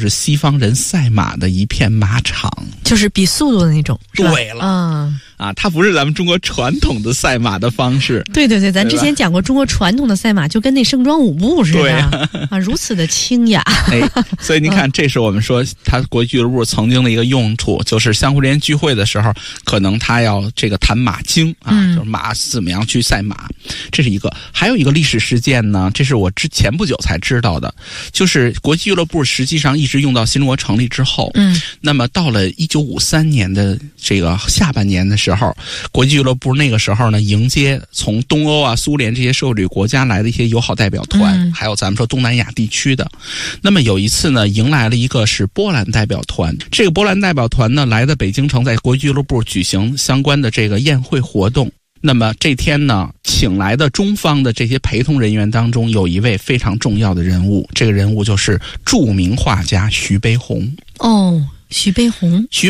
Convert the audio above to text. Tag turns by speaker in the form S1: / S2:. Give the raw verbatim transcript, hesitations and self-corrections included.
S1: 是西方人赛马的一片马场，
S2: 就是比速度的那种。
S1: 对了，
S2: 嗯。
S1: 啊，它不是咱们中国传统的赛马的方式。
S2: 对对对，咱之前讲过中国传统的赛马就跟那盛装舞步似的。对啊，啊如此的清雅。
S1: 哎，所以您看，这是我们说它国际俱乐部曾经的一个用途，就是相互之间聚会的时候，可能他要这个谈马经啊，嗯、就是马怎么样去赛马，这是一个。还有一个历史事件呢，这是我之前不久才知道的，就是国际俱乐部实际上一直用到新中国成立之后，嗯，那么到了一九五三年的这个下半年的时候。时候，国际俱乐部那个时候呢，迎接从东欧啊、苏联这些社会主义国家来的一些友好代表团，嗯、还有咱们说东南亚地区的。那么有一次呢，迎来了一个是波兰代表团。这个波兰代表团呢，来到北京城，在国际俱乐部举行相关的这个宴会活动。那么这天呢，请来的中方的这些陪同人员当中，有一位非常重要的人物，这个人物就是著名画家徐悲鸿。
S2: 哦，徐悲鸿。
S1: 徐